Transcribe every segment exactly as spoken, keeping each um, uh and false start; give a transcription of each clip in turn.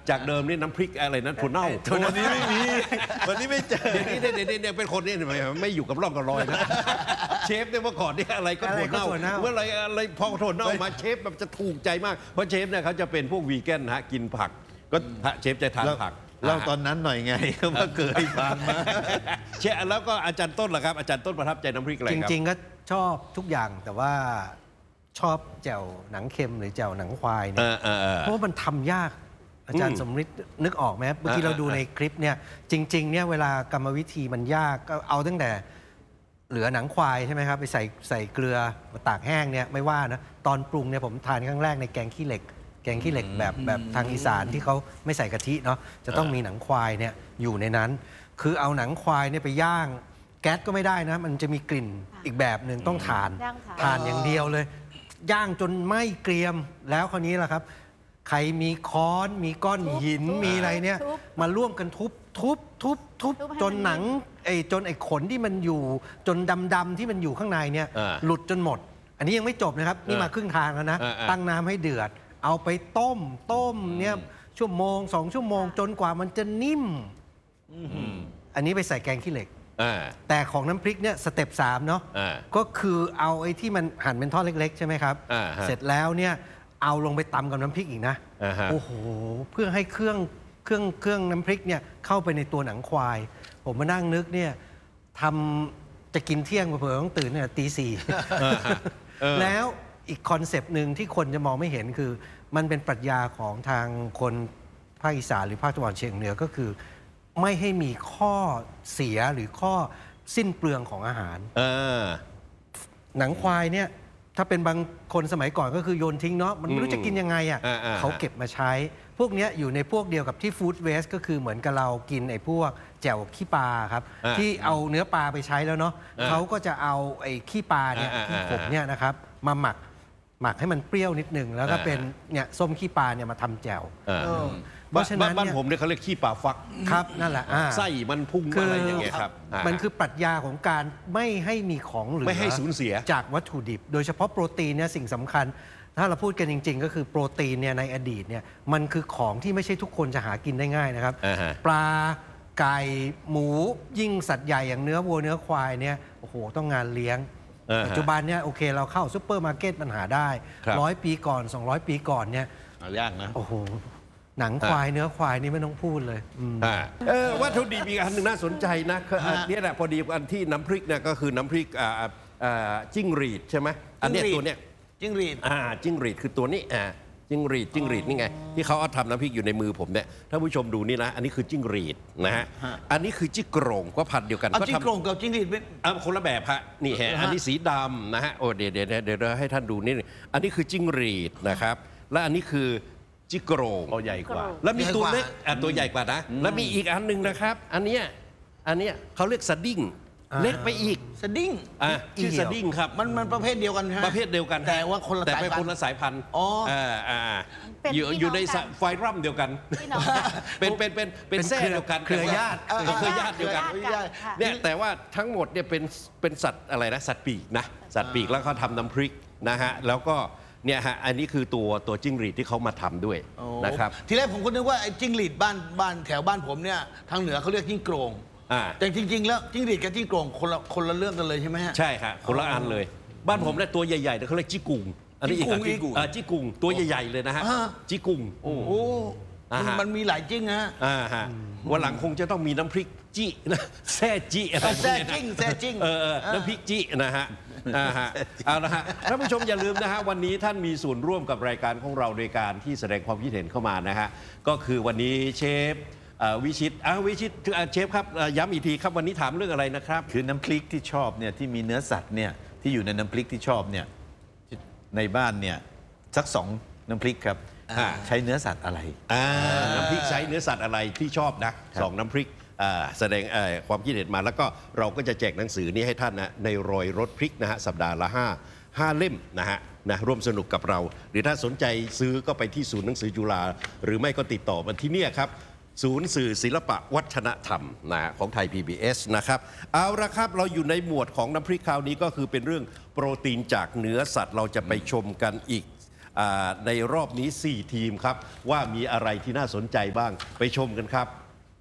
จากเดิมนี่น้ำพริกอะไรนั้นถั่วเน่าวันนี้ไม่มีวันนี้ไม่เจอเดี๋ยวนี้เนี่ยเนี่ยเนี่ยเป็นคนเนี่ยไม่อยู่กับร่องกับรอยนะเชฟเนี่ยเมื่อก่อนเนี่ยอะไรก็ถั่วเน่าเมื่อไรอะไรพอถั่วเน่ามาเชฟแบบจะถูกใจมากเพราะเชฟเนี่ยเขาจะเป็นพวกวีแกนฮะกินผักก็เชฟจะทานผักเล่าตอนนั้นหน่อยไงว่าเกิดให้ฟังมาเชฟแล้วก็อาจารย์ต้นล่ะครับอาจารย์ต้นประทับใจน้ำพริกอะไรครับจริงๆก็ชอบทุกอย่างแต่ว่าชอบแจ่วหนังเค็มหรือแจ่วหนังควายเนี่ยเพราะว่ามันทำยากอาจารย์สมฤทธิ์นึกออกไหมเมื่อกี้เราดูในคลิปเนี่ยจริงๆเนี่ยเวลากรรมวิธีมันยากก็เอาตั้งแต่เหลือหนังควายใช่ไหมครับไปใส่ใส่เกลือตากแห้งเนี่ยไม่ว่านะตอนปรุงเนี่ยผมทานครั้งแรกในแกงขี้เหล็กแกงขี้เหล็กแบบแบบทางอีสานที่เขาไม่ใส่กะทิเนาะจะต้องมีหนังควายเนี่ยอยู่ในนั้นคือเอาหนังควายเนี่ยไปย่างแก๊สก็ไม่ได้นะมันจะมีกลิ่นอีกแบบหนึ่งต้องทานทานอย่างเดียวเลยย่างจนไหม้เกรียมแล้วคราวนี้ล่ะครับใครมีค้อนมีก้อนหินมีอะไรเนี่ยมาร่วมกันทุบทุบทุบทุบจนหนังไอ้จนไอ้ขนที่มันอยู่จนดำๆที่มันอยู่ข้างในเนี่ยหลุดจนหมดอันนี้ยังไม่จบนะครับนี่มาครึ่งทางแล้วนะตั้งน้ำให้เดือดเอาไปต้มต้มเนี่ยชั่วโมงสองชั่วโมงจนกว่ามันจะนิ่มอันนี้ไปใส่แกงขี้เหล็กแต่ของน้ำพริกเนี่ยสเต็ปสามเนาะก็คือเอาไอ้ที่มันหั่นเป็นท่อนเล็กๆใช่ไหมครับเสร็จแล้วเนี่ยเอาลงไปตำกับน้ำพริกอีกนะโอ้โหเพื่อให้เครื่องเครื่องเครื่องน้ำพริกเนี่ยเข้าไปในตัวหนังควายผมมานั่งนึกเนี่ยทำจะกินเที่ยงเผื่อต้องตื่นเนี่ยตีสี่แล้วอีกคอนเซปต์หนึ่งที่คนจะมองไม่เห็นคือมันเป็นปรัชญาของทางคนภาคอีสานหรือภาคตะวันออกเฉียงเหนือก็คือไม่ให้มีข้อเสียหรือข้อสิ้นเปลืองของอาหารหนังควายเนี่ยถ้าเป็นบางคนสมัยก่อนก็คือโยนทิ้งเนาะมันไม่รู้จะกินยังไงอ่ะเขาเก็บมาใช้พวกนี้อยู่ในพวกเดียวกับที่ฟู้ดเวสก็คือเหมือนกับเรากินไอ้พวกแจ่วขี้ปลาครับที่เอาเนื้อปลาไปใช้แล้วเนาะเขาก็จะเอาไอ้ขี้ปลาเนี่ยที่ผมเนี่ยนะครับมาหมักหมักให้มันเปรี้ยวนิดหนึ่งแล้วก็เป็นเนี่ยส้มขี้ปลาเนี่ยมาทำแจ่วเพราะฉะนั้นบ้านผมเนี่ยเขาเรียกขี้ปลาฟักครับนั่นแหละไส้มันพุ่งอะไรอย่างเงี้ยครับมันคือปรัชญาของการไม่ให้มีของเหลือไม่ให้สูญเสียจากวัตถุดิบโดยเฉพาะโปรตีนเนี่ยสิ่งสำคัญถ้าเราพูดกันจริงๆก็คือโปรตีนเนี่ยในอดีตเนี่ยมันคือของที่ไม่ใช่ทุกคนจะหากินได้ง่ายนะครับปลาไก่หมูยิ่งสัตว์ใหญ่อย่างเนื้อวัวเนื้อควายเนี่ยโอ้โหต้องงานเลี้ยงปัจจุบันเนี่ยโอเคเราเข้าซุปเปอร์มาร์เก็ตมันหาได้ร้อยปีก่อนสองร้อยปีก่อนเนี่ยยากนะโอ้โหหนังควายเนื้อควายนี่ไม่ต้องพูดเลยเออวัตถุดิบอีกอันหนึ่งน่าสนใจนะนี่แหละพอดีอันที่น้ำพริกเนี่ยก็คือน้ำพริกจิ้งหรีดใช่ไหมอันนี้ตัวเนี้ยจิ้งหรีดอ่าจิ้งหรีดคือตัวนี้อ่าจิ้งหรีดจิ้งหรีดนี่ไงที่เขาเอาทำน้ำพริกอยู่ในมือผมเนี่ยท่านผู้ชมดูนี่นะอันนี้คือจิ้งหรีดนะฮะอันนี้คือจิ้งโกรงก็พันเดียวกันก็จิ้งโกรงกับจิ้งหรีดเป็นคนละแบบฮะนี่ฮะอันนี้สีดำนะฮะโอ้เดี๋ยวเดี๋ยวเดี๋ยวให้ท่านดูนี่อันนี้คือจิ้งหรีดนะครับและอันนี้คือจิ้งโกรงตัวใหญ่กว่าแล้วมีตัวเล็กตัวใหญ่กว่านะแล้วมีอีกอันหนึ่งนะครับอันเนี้ยอันเนี้ยเขาเรียกสดิ้งเล็กไปอีกสดิ้งอ่าชื่อสดิ้งครับมันมันประเภทเดียวกันใช่ไหมประเภทเดียวกันแต่ว่าคนละแต่เป็นคนละสายพันธุ์อ๋ออ่าอยู่อยู่ในไฟรัมเดียวกันเป็นเป็นเป็นเป็นแท้เดียวกันเครือญาติเครือญาติเดียวกันเนี่ยแต่ว่าทั้งหมดเนี่ยเป็นเป็นสัตว์อะไรนะสัตว์ปีกนะสัตว์ปีกแล้วเขาทำน้ำพริกนะฮะแล้วก็เนี่ยฮะอันนี้คือตัวตัวจิ้งหรีดที่เขามาทำด้วยนะครับทีแรกผมก็นึกว่าไอ้จิ้งหรีดบ้านบ้านแถวบ้านผมเนี่ยทางเหนือเขาเรียกจิ้งโกรงแต่จริงๆแล้วจิ้งหรีดกับจิ้งโกรงคนละคนละเรื่องกันเลยใช่ไหมฮะใช่ค่ะคนละอันเลยบ้านผมเนี่ยตัวใหญ่ๆเขาเรียกจิ้กุงอันนี้อีกจิ้กุงจิ้กุงตัวใหญ่ๆเลยนะฮะจิ้กุงโอ้โหมันมีหลายจิ้งฮะวันหลังคงจะต้องมีน้ำพริกจี้นะแซ่จี้อะไรแซ่จิ้งแซ่จิ้งเออน้ำพริกจี้นะฮะเอาละฮะท่านผู้ชมอย่าลืมนะฮะวันนี้ท่านมีส่วนร่วมกับรายการของเราโดยการที่แสดงความคิดเห็นเข้ามานะฮะก็คือวันนี้เชฟวิชิตวิชิตเชฟครับย้ำอีกทีครับวันนี้ถามเรื่องอะไรนะครับคือน้ำพริกที่ชอบเนี่ยที่มีเนื้อสัตว์เนี่ยที่อยู่ในน้ำพริกที่ชอบเนี่ยในบ้านเนี่ยสักสองน้ำพริกครับใช้เนื้อสัตว์อะไรน้ำพริกใช้เนื้อสัตว์อะไรที่ชอบนะสองน้ำพริกแสดงความคิดเห็นมาแล้วก็เราก็จะแจกหนังสือนี้ให้ท่านนะในรอยรถพริกนะฮะสัปดาห์ละห้าห้าเล่มนะฮะนะร่วมสนุกกับเราหรือถ้าสนใจซื้อก็ไปที่ศูนย์หนังสือจุฬาหรือไม่ก็ติดต่อมาที่นี่ครับศูนย์สื่อศิลปะวัฒนธรรมนะของไทย พี บี เอส นะครับเอาละครับเราอยู่ในหมวดของน้ำพริกคราวนี้ก็คือเป็นเรื่องโปรตีนจากเนื้อสัตว์เราจะไปชมกันอีกอ่าในรอบนี้สี่ทีมครับว่ามีอะไรที่น่าสนใจบ้างไปชมกันครับ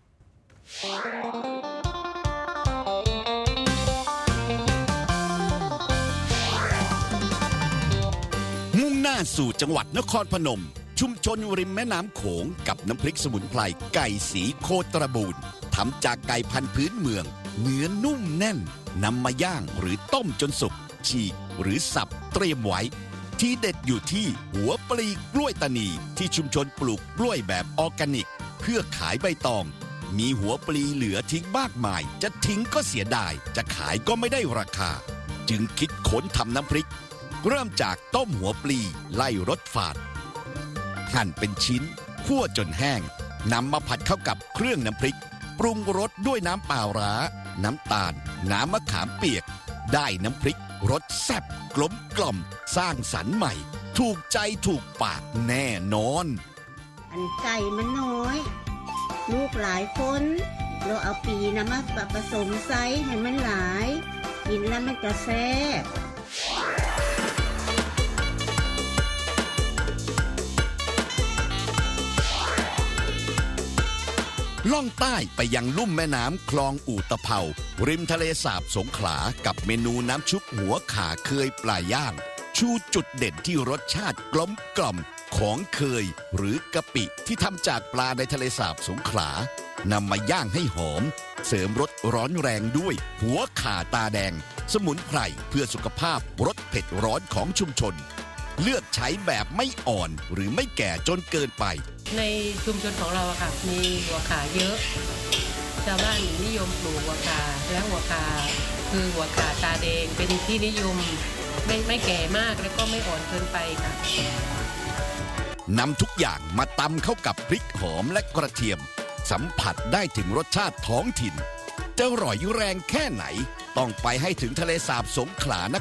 มุ่งหน้าสู่จังหวัดนครพนมชุมชนริมแม่น้ำโขงกับน้ำพริกสมุนไพรไก่สีโคตรบูรณ์ทำจากไก่พันธุ์พื้นเมืองเนื้อนุ่มแน่นนำมาย่างหรือต้มจนสุกฉีกหรือสับเตรียมไว้ที่เด็ดอยู่ที่หัวปลีกล้วยตานีที่ชุมชนปลูกกล้วยแบบออร์แกนิกเพื่อขายใบตองมีหัวปลีเหลือทิ้งมากมายจะทิ้งก็เสียดายจะขายก็ไม่ได้ราคาจึงคิดค้นทำน้ำพริกเริ่มจากต้มหัวปลีไล่รสฝาดหั่นเป็นชิ้นคั่วจนแห้งนำมาผัดเข้ากับเครื่องน้ำพริกปรุงรสด้วยน้ำปลาร้าน้ำตาลน้ำมะขามเปียกได้น้ำพริกรสแซ่บกลมกล่อมสร้างสรรค์ใหม่ถูกใจถูกปากแน่นอนอันไก่มันน้อยลูกหลายคนเราเอาปีนะมาผสมไซส์ให้มันหลายกินแล้วมันก็แซ่บล่องใต้ไปยังลุ่มแม่น้ำคลองอู่ตะเภาริมทะเลสาบสงขลากับเมนูน้ำชุบหัวข่าเคยปลาย่างชูจุดเด่นที่รสชาติกลมกล่อมของเคยหรือกะปิที่ทำจากปลาในทะเลสาบสงขลานำมาย่างให้หอมเสริมรสร้อนแรงด้วยหัวข่าตาแดงสมุนไพรเพื่อสุขภาพรสเผ็ดร้อนของชุมชนเลือกใช้แบบไม่อ่อนหรือไม่แก่จนเกินไปในชุมชนของเราอะค่ะมีหัวขาเยอะชาวบ้านนิยมปลูกหัวขาและหัวขาคือหัวขาตาแดงเป็นที่นิยมไม่ไม่แก่มากแล้วก็ไม่อ่อนเกินไปค่ะนำทุกอย่างมาตำเข้ากับพริกหอมและกระเทียมสัมผัสได้ถึงรสชาติท้องถิ่นจะอร่อยแรงแค่ไหนต้องไปให้ถึงทะเลสาบสงขลาน